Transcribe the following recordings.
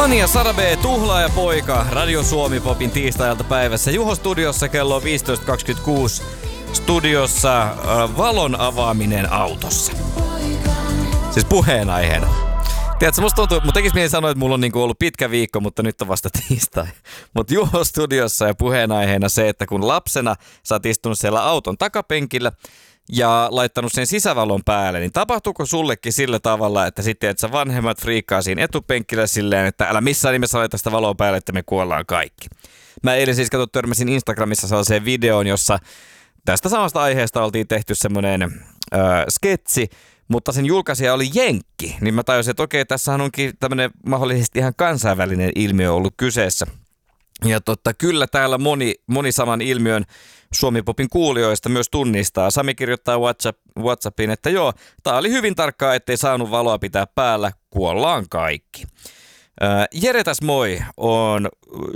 Tania Sarabe, Tuhlaaja poika, Radio Suomi Popin tiistai-ilta päivässä. Juho studiossa kello 15.26. Studiossa valon avaaminen autossa. Siis puheenaiheena. Tiedätkö, musta tuntuu, mun tekisi mieli sanoa, että mulla on niinku ollut pitkä viikko, mutta nyt on vasta tiistai. Mutta Juho studiossa ja puheenaiheena se, että kun lapsena sä oot istunut siellä auton takapenkillä ja laittanut sen sisävalon päälle, niin tapahtuuko sullekin sillä tavalla, että sitten että sä vanhemmat friikkaa siinä etupenkillä silleen, että älä missään nimessä laita sitä valoa päälle, että me kuollaan kaikki. Mä eilen siis törmäsin Instagramissa sellaiseen videoon, jossa tästä samasta aiheesta oltiin tehty semmoinen sketsi, mutta sen julkaisija oli jenkki, niin mä tajusin, että okei, tässähän onkin tämmöinen mahdollisesti ihan kansainvälinen ilmiö ollut kyseessä. Ja kyllä täällä moni saman ilmiön Suomi-popin kuulijoista myös tunnistaa. Sami kirjoittaa WhatsAppiin, että joo, tää oli hyvin tarkkaa, ettei saanut valoa pitää päällä, kuollaan kaikki. Jeretäs moi, on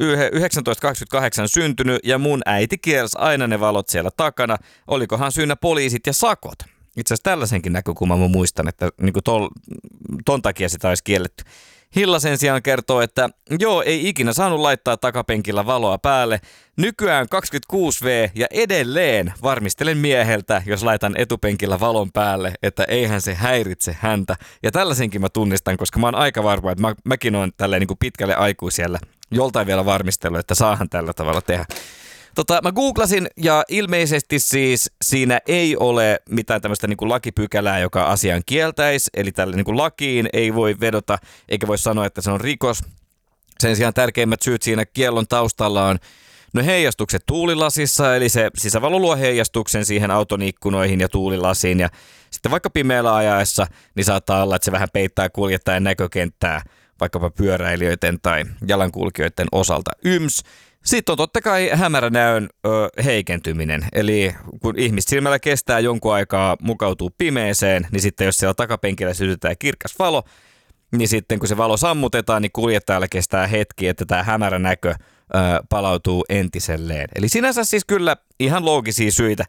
1928 syntynyt ja mun äiti kielsi aina ne valot siellä takana. Olikohan syynä poliisit ja sakot? Itse asiassa tällaisenkin näkökulman mä muistan, että niinku ton takia sitä olisi kielletty. Hilla sen sijaan kertoo, että joo, ei ikinä saanut laittaa takapenkillä valoa päälle. Nykyään 26V ja edelleen varmistelen mieheltä, jos laitan etupenkillä valon päälle, että eihän se häiritse häntä. Ja tällaisenkin mä tunnistan, koska mä oon aika varma, että mäkin oon tälleen niin kuin pitkälle aikuisella joltain vielä varmistellut, että saahan tällä tavalla tehdä. Mä googlasin ja ilmeisesti siis siinä ei ole mitään tämmöistä niin kuin lakipykälää, joka asian kieltäisi. Eli tälle niin kuin lakiin ei voi vedota eikä voi sanoa, että se on rikos. Sen sijaan tärkeimmät syyt siinä kiellon taustalla on heijastukset tuulilasissa, eli se sisävalo luo heijastuksen siihen auton ikkunoihin ja tuulilasiin. Ja sitten vaikka pimeällä ajaessa, niin saattaa olla, että se vähän peittää kuljettajan näkökenttää vaikkapa pyöräilijöiden tai jalankulkijoiden osalta. Sitten on totta kai hämäränäön heikentyminen, eli kun ihmissilmällä kestää jonkun aikaa mukautuu pimeeseen, niin sitten jos siellä takapenkillä sytytään kirkas valo, niin sitten kun se valo sammutetaan, niin kuljettajalla kestää hetki, että tämä hämärä näkö palautuu entiselleen. Eli sinänsä siis kyllä ihan loogisia syitä.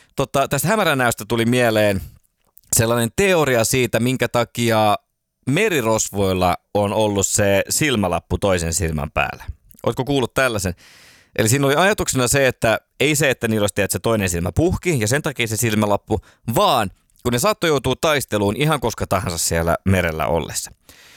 Tästä hämäränäöstä tuli mieleen sellainen teoria siitä, minkä takia merirosvoilla on ollut se silmälappu toisen silmän päällä. Oletko kuullut tällaisen? Eli siinä oli ajatuksena se, että ei se, että niillä olisi se toinen silmä puhki ja sen takia se silmälappu, vaan kun ne saattoi joutua taisteluun ihan koska tahansa siellä merellä ollessa.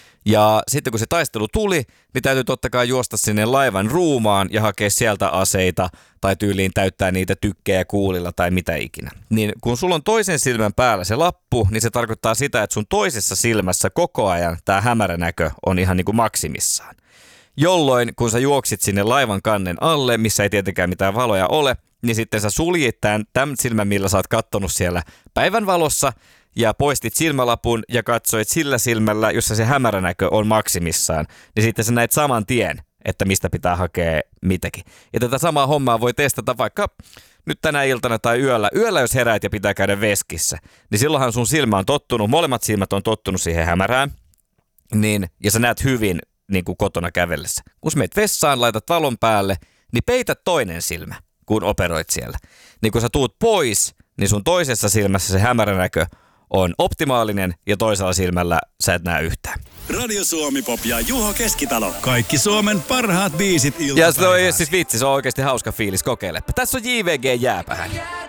Ja sitten kun se taistelu tuli, niin täytyy totta kai juosta sinne laivan ruumaan ja hakea sieltä aseita tai tyyliin täyttää niitä tykkejä kuulilla tai mitä ikinä. Niin kun sulla on toisen silmän päällä se lappu, niin se tarkoittaa sitä, että sun toisessa silmässä koko ajan tämä hämäränäkö on ihan niin kuin maksimissaan. Jolloin, kun sä juoksit sinne laivan kannen alle, missä ei tietenkään mitään valoja ole, niin sitten sä suljit tämän silmän, millä sä oot kattonut siellä päivänvalossa, ja poistit silmälapun ja katsoit sillä silmällä, jossa se hämäränäkö on maksimissaan, niin sitten sä näet saman tien, että mistä pitää hakea mitäkin. Ja tätä samaa hommaa voi testata vaikka nyt tänä iltana tai yöllä. Yöllä, jos heräät ja pitää käydä veskissä, niin silloinhan sun silmä on tottunut, molemmat silmät on tottunut siihen hämärään, niin, ja sä näet hyvin niin kuin kotona kävellessä. Kun sä meet vessaan, laitat valon päälle, niin peitä toinen silmä, kun operoit siellä. Niin kun sä tuut pois, niin sun toisessa silmässä se hämäränäkö on optimaalinen ja toisella silmällä sä et näe yhtään. Radio Suomi Pop ja Juho Keskitalo. Kaikki Suomen parhaat biisit iltapäivää. Ja se on siis vitsi, se on oikeasti hauska fiilis, kokeilepa. Tässä on JVG Jääpähän.